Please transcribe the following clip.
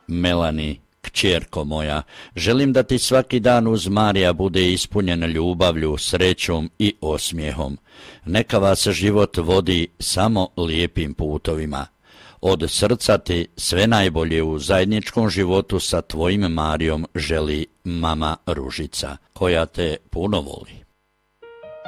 Melani, kćerko moja, želim da ti svaki dan uz Marija bude ispunjen ljubavlju, srećom i osmijehom. Neka vas život vodi samo lijepim putovima. Od srca ti sve najbolje u zajedničkom životu sa tvojim Marijom želi mama Ružica, koja te puno voli.